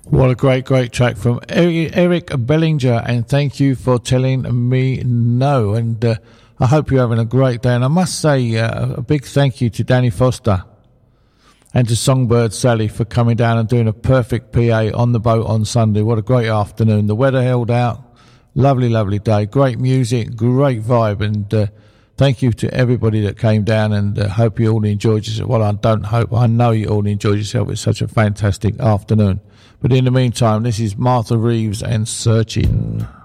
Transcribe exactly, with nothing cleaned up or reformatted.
What a great, great track from Eric Bellinger, and thank you for telling me no. And uh, I hope you're having a great day. And I must say uh, a big thank you to Danny Foster and to Songbird Sally for coming down and doing a perfect P A on the boat on Sunday. What a great afternoon. The weather held out. Lovely, lovely day. Great music, great vibe. And uh, thank you to everybody that came down, and uh, hope you all enjoyed yourself. Well, I don't hope. I know you all enjoyed yourself. It's such a fantastic afternoon. But in the meantime, this is Martha Reeves and Searching.